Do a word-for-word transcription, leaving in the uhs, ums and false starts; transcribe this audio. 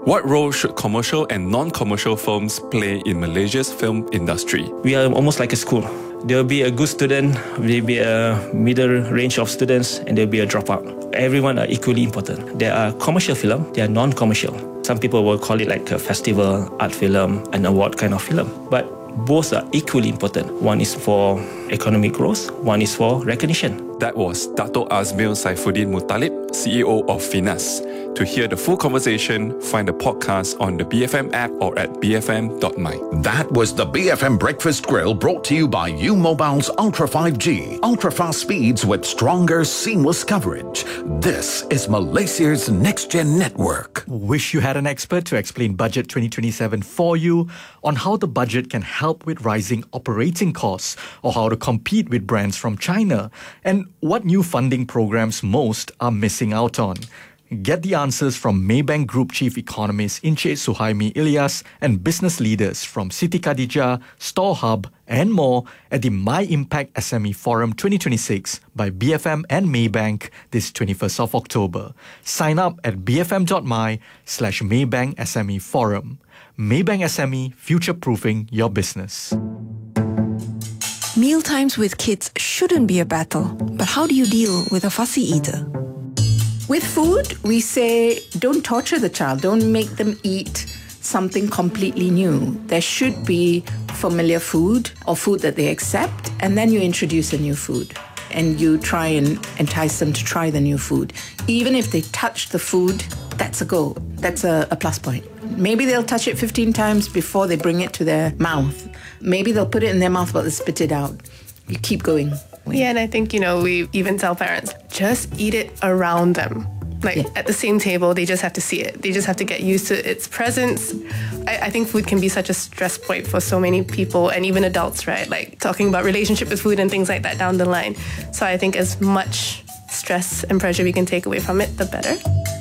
What role should commercial and non-commercial films play in Malaysia's film industry? We are almost like a school. There will be a good student, there will be a middle range of students, and there will be a dropout. Everyone are equally important. There are commercial film, there are non-commercial. Some people will call it like a festival, art film, an award kind of film. But both are equally important. One is for economic growth, one is for recognition. That was Dato' Azmil Saifuddin Muttalib, C E O of Finas. To hear the full conversation, find the podcast on the B F M app or at b f m dot my. That was the B F M Breakfast Grill, brought to you by U Mobile's Ultra five G. Ultra-fast speeds with stronger, seamless coverage. This is Malaysia's next-gen network. Wish you had an expert to explain Budget twenty twenty-seven for you on how the budget can help with rising operating costs or how to compete with brands from China and what new funding programs most are missing out on. Get the answers from Maybank Group Chief Economist Encik Suhaimi Ilyas and business leaders from Siti Khadijah, Store Hub and more at the My Impact S M E Forum twenty twenty-six by B F M and Maybank this twenty-first of October. Sign up at bfm.my slash Maybank SME Forum. Maybank S M E, future-proofing your business. Mealtimes with kids shouldn't be a battle, but how do you deal with a fussy eater? With food, we say don't torture the child, don't make them eat something completely new. There should be familiar food or food that they accept, and then you introduce a new food and you try and entice them to try the new food. Even if they touch the food, that's a go. That's a, a plus point. Maybe they'll touch it fifteen times before they bring it to their mouth. Maybe they'll put it in their mouth but they'll spit it out. You keep going. Yeah, and I think, you know, we even tell parents, just eat it around them. Like, yeah. At the same table, they just have to see it. They just have to get used to its presence. I, I think food can be such a stress point for so many people, and even adults, right? Like, talking about relationship with food and things like that down the line. So I think as much stress and pressure we can take away from it, the better.